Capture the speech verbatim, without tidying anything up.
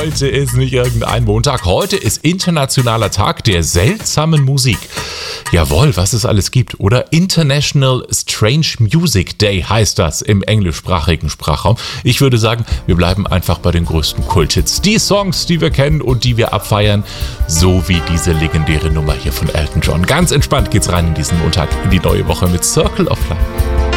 heute ist nicht irgendein Montag. Heute ist internationaler Tag der seltsamen Musik. Jawohl, was es alles gibt. Oder International Strange Music Day heißt das im englischsprachigen Sprachraum. Ich würde sagen, wir bleiben einfach bei den größten Kulthits. Die Songs, die wir kennen und die wir abfeiern, so wie diese legendäre Nummer hier von Elton John. Ganz entspannt geht's rein in diesen Montag, in die neue Woche mit Circle of Life.